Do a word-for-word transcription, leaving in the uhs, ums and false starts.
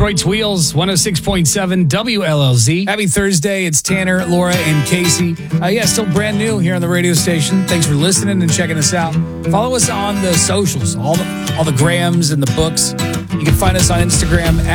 Detroit's Wheels, one oh six point seven W L L Z. Happy Thursday. It's Tanner, Laura, and Casey. Uh, yeah, still brand new here on the radio station. Thanks for listening and checking us out. Follow us on the socials, all the, all the grams and the books. You can find us on Instagram